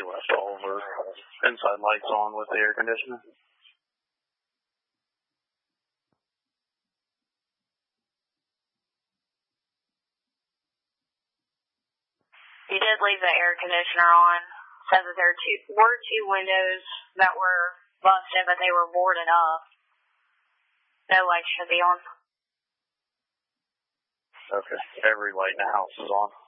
left all of her inside lights on with the air conditioner. You did leave the air conditioner on. Said that there were two windows that were busted, but they were boarded up. No lights should be on. Okay. Every light in the house is on.